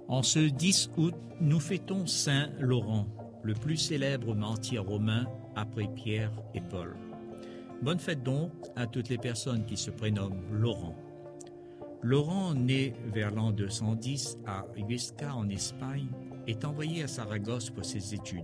En ce 10 août, nous fêtons Saint Laurent, le plus célèbre martyr romain après Pierre et Paul. Bonne fête donc à toutes les personnes qui se prénomment Laurent. Laurent, né vers l'an 210 à Huesca en Espagne, est envoyé à Saragosse pour ses études.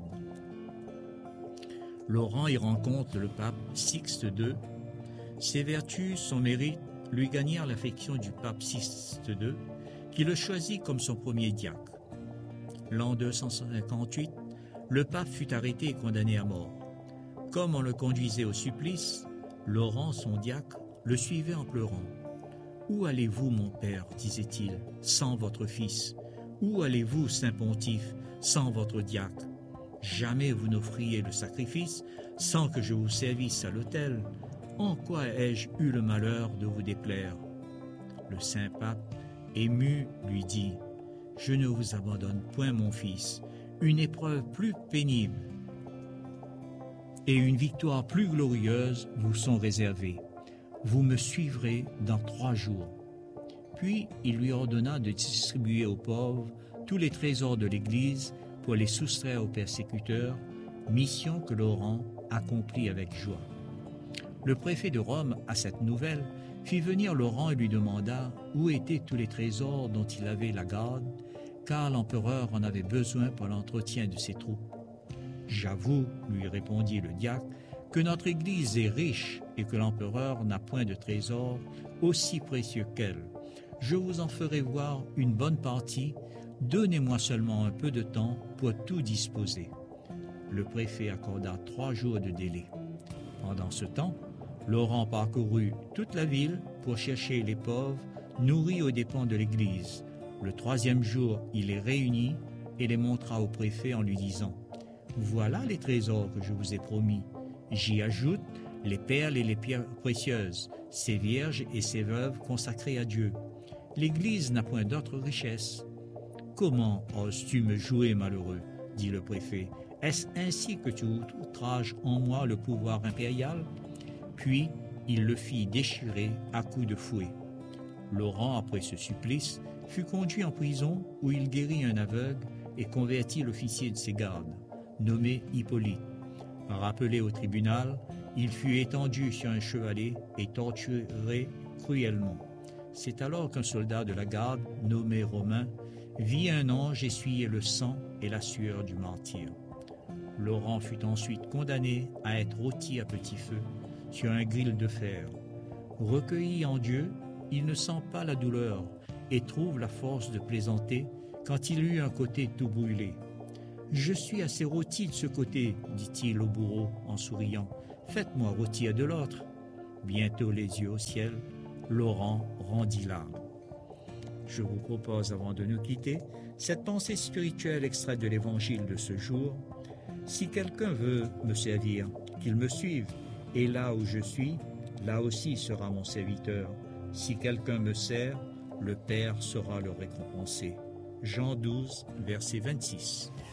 Laurent y rencontre le pape Sixte II. Ses vertus, son mérite, lui gagnèrent l'affection du pape Sixte II, qui le choisit comme son premier diacre. L'an 258, le pape fut arrêté et condamné à mort. Comme on le conduisait au supplice, Laurent, son diacre, le suivait en pleurant. « Où allez-vous, mon père, disait-il, sans votre fils? Où allez-vous, saint pontife, sans votre diacre? Jamais vous n'offriez le sacrifice sans que je vous servisse à l'autel. En quoi ai-je eu le malheur de vous déplaire? » Le saint pape, ému, lui dit « Je ne vous abandonne point, mon fils. Une épreuve plus pénible et une victoire plus glorieuse vous sont réservées. Vous me suivrez dans 3 jours. » Puis il lui ordonna de distribuer aux pauvres tous les trésors de l'Église pour les soustraire aux persécuteurs, mission que Laurent accomplit avec joie. Le préfet de Rome, à cette nouvelle, fit venir Laurent et lui demanda où étaient tous les trésors dont il avait la garde, car l'empereur en avait besoin pour l'entretien de ses troupes. « J'avoue, lui répondit le diacre, que notre Église est riche et que l'empereur n'a point de trésors aussi précieux qu'elle. Je vous en ferai voir une bonne partie. Donnez-moi seulement un peu de temps pour tout disposer. » Le préfet accorda 3 jours de délai. Pendant ce temps, Laurent parcourut toute la ville pour chercher les pauvres, nourris aux dépens de l'Église. Le 3e jour, il les réunit et les montra au préfet en lui disant « Voilà les trésors que je vous ai promis. J'y ajoute les perles et les pierres précieuses, ces vierges et ces veuves consacrées à Dieu. L'Église n'a point d'autre richesse. » « Comment oses-tu me jouer, malheureux ?» dit le préfet. « Est-ce ainsi que tu outrages en moi le pouvoir impérial ?» Puis il le fit déchirer à coups de fouet. Laurent, après ce supplice, fut conduit en prison où il guérit un aveugle et convertit l'officier de ses gardes, nommé Hippolyte. Rappelé au tribunal, il fut étendu sur un chevalet et torturé cruellement. C'est alors qu'un soldat de la garde, nommé Romain, vit un ange essuyer le sang et la sueur du martyr. Laurent fut ensuite condamné à être rôti à petit feu sur un gril de fer. Recueilli en Dieu, il ne sent pas la douleur et trouve la force de plaisanter quand il eut un côté tout brûlé. « Je suis assez rôti de ce côté, dit-il au bourreau en souriant. Faites-moi rôtir de l'autre. » Bientôt les yeux au ciel, Laurent rendit l'âme. Je vous propose, avant de nous quitter, cette pensée spirituelle extraite de l'évangile de ce jour. Si quelqu'un veut me servir, qu'il me suive, et là où je suis, là aussi sera mon serviteur. Si quelqu'un me sert, le Père saura le récompenser. Jean 12, verset 26.